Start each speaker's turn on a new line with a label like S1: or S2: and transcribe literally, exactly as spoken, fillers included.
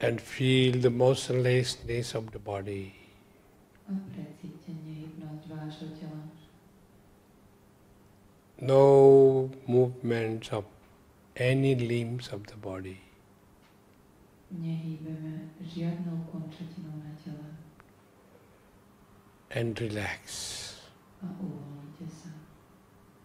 S1: and feel the motionlessness of the body.
S2: A precítenie hybnosť vášho tela.
S1: No movements of any limbs of the body.
S2: Nehýbeme žiadnou končatinou na tele.
S1: And relax.
S2: A uvoľníme.